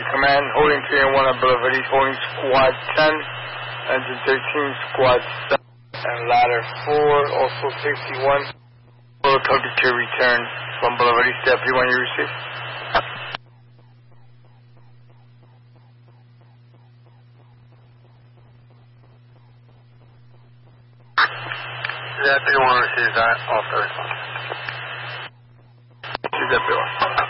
Command, holding 3 and 1 on Boulevard East, holding Squad 10, Engine 13, Squad 7, and Ladder 4, also safety 1. Helicopter to return from Boulevard East, Deputy 1, you receive. Deputy 1 receives that, off the response. Deputy 1.